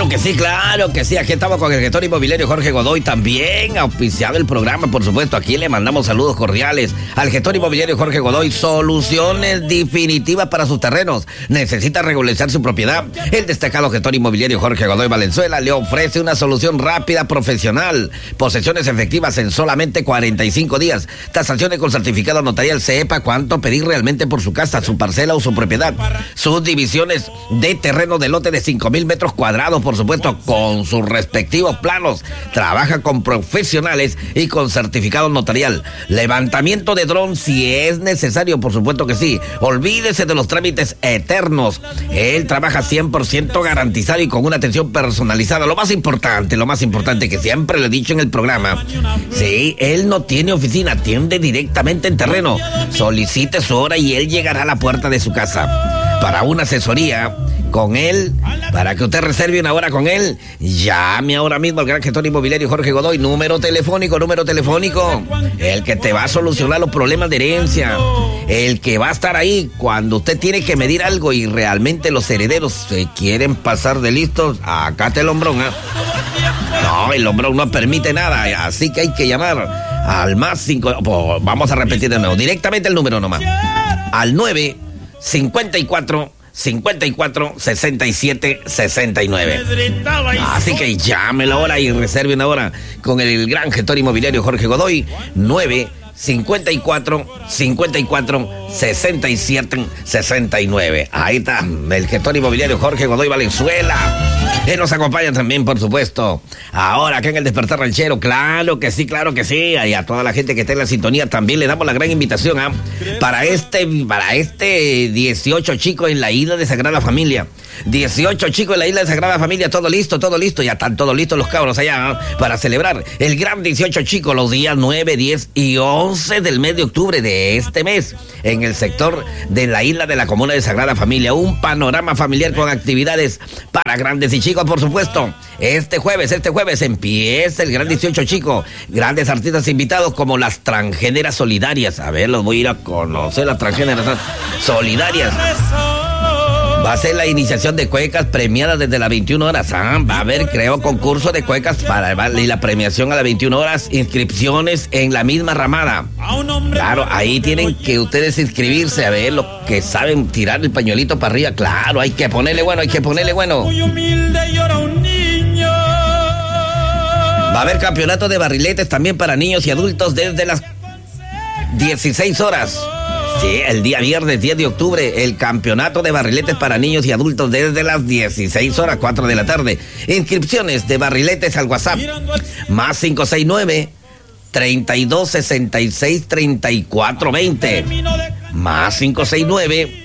claro que sí. Aquí estamos con el gestor inmobiliario Jorge Godoy, también auspiciado el programa, por supuesto. Aquí le mandamos saludos cordiales al gestor inmobiliario Jorge Godoy. Soluciones definitivas para sus terrenos. Necesita regularizar su propiedad. El destacado gestor inmobiliario Jorge Godoy Valenzuela le ofrece una solución rápida, profesional. Posesiones efectivas en solamente 45 días. Tasaciones con certificado notarial. Sepa cuánto pedir realmente por su casa, su parcela o su propiedad. Sus divisiones de terreno de lote de 5,000 metros cuadrados, por supuesto, con sus respectivos planos. Trabaja con profesionales y con certificado notarial. Levantamiento de dron si es necesario, por supuesto que sí. Olvídese de los trámites eternos. Él trabaja 100% garantizado y con una atención personalizada. Lo más importante que siempre le he dicho en el programa. Sí, él no tiene oficina, atiende directamente en terreno. Solicite su hora y él llegará a la puerta de su casa. Para una asesoría con él, para que usted reserve una hora con él, llame ahora mismo al gran gestor inmobiliario Jorge Godoy. Número telefónico, el que te va a solucionar los problemas de herencia, el que va a estar ahí cuando usted tiene que medir algo y realmente los herederos se quieren pasar de listos. Acá está el hombrón, ¿eh? No, el hombrón no permite nada, así que hay que llamar al más 5, vamos a repetir de nuevo, directamente el número nomás, al 954 67 69. Así que llámelo ahora y reserve una hora con el gran gestor inmobiliario Jorge Godoy. 954 67 69. Ahí está el gestor inmobiliario Jorge Godoy Valenzuela. Él nos acompaña también, por supuesto, ahora acá en el Despertar Ranchero. Claro que sí. Y a toda la gente que está en la sintonía también le damos la gran invitación para este 18 chicos en la isla de Sagrada Familia. 18 chicos en la isla de Sagrada Familia, todo listo. Ya están todos listos los cabros allá para celebrar el gran 18 chicos los días 9, 10 y 11 del mes de octubre de este mes en el sector de la isla de la comuna de Sagrada Familia. Un panorama familiar con actividades para grandes y chicos, por supuesto. Este jueves empieza el gran 18 chicos. Grandes artistas invitados como las Transgéneras Solidarias. A ver, los voy a ir a conocer, las Transgéneras Solidarias. Va a ser la iniciación de cuecas premiadas desde las 21 horas. Va a haber, creo, concurso de cuecas y la premiación a las 21 horas. Inscripciones en la misma ramada. Claro, ahí tienen que ustedes inscribirse. A ver, los que saben tirar el pañuelito para arriba. Claro, hay que ponerle bueno. Muy humilde llora un niño. Va a haber campeonato de barriletes también para niños y adultos desde las 16 horas. Sí, el día viernes 10 de octubre, el campeonato de barriletes para niños y adultos desde las 16 horas, 4 de la tarde. Inscripciones de barriletes al WhatsApp, más 569 3266 3420. Más 569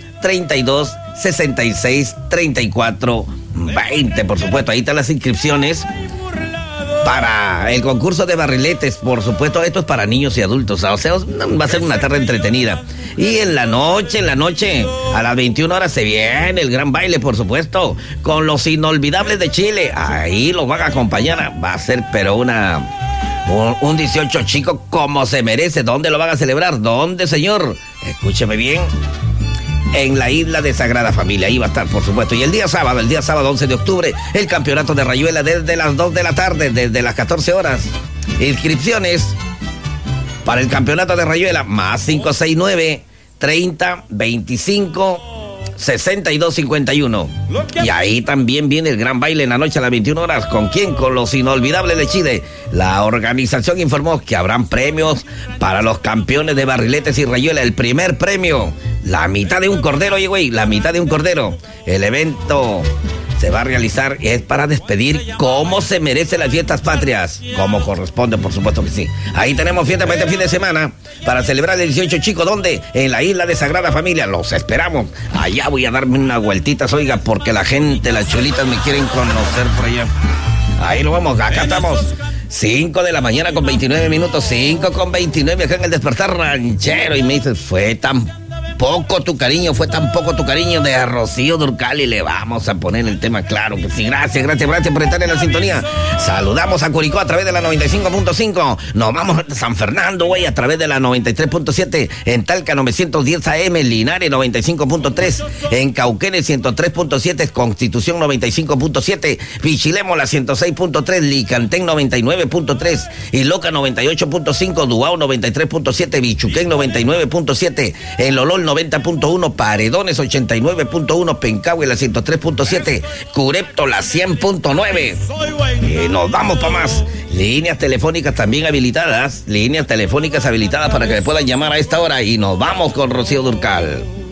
3266 3420. Por supuesto, ahí están las inscripciones para el concurso de barriletes. Por supuesto, esto es para niños y adultos. O sea, va a ser una tarde entretenida. Y en la noche, a las 21 horas se viene el gran baile, por supuesto, con los inolvidables de Chile. Ahí los van a acompañar. Va a ser, pero un 18 chico como se merece. ¿Dónde lo van a celebrar? ¿Dónde, señor? Escúcheme bien. En la isla de Sagrada Familia, ahí va a estar, por supuesto. Y el día sábado 11 de octubre, el campeonato de Rayuela desde las 2 de la tarde, desde las 14 horas. Inscripciones para el campeonato de Rayuela, más 569 30 25 62 51. Y ahí también viene el gran baile en la noche a las 21 horas. ¿Con quién? Con los inolvidables de Chile. La organización informó que habrán premios para los campeones de barriletes y Rayuela. El primer premio, la mitad de un cordero, la mitad de un cordero. El evento se va a realizar y es para despedir como se merecen las fiestas patrias, como corresponde, por supuesto que sí. Ahí tenemos fiesta para este fin de semana para celebrar el 18 chico. ¿Dónde? En la isla de Sagrada Familia. Los esperamos. Allá voy a darme unas vueltitas, oiga, porque la gente, las chulitas me quieren conocer por allá. Ahí lo vamos, acá estamos. 5 de la mañana con 29 minutos, 5 con 29 acá en el Despertar Ranchero. Y me dices, fue tan poco tu cariño, fue tan poco tu cariño de Rocío Dúrcal y le vamos a poner el tema, claro que sí. Gracias por estar en la sintonía. Saludamos a Curicó a través de la 95.5. Nos vamos a San Fernando, güey, a través de la 93.7. En Talca 910 AM, Linares 95.3. En Cauquenes 103.7, Constitución 95.7. Pichilemo la 106.3, Licantén 99.3. Y Loca 98.5, Duao 93.7, Bichuquén 99.7. En Lolol 90.1, Paredones 89.1, Pencahue la 103.7, Curepto la 100.9. Y nos vamos para más. Líneas telefónicas también habilitadas. Líneas telefónicas habilitadas para que le puedan llamar a esta hora. Y nos vamos con Rocío Dúrcal.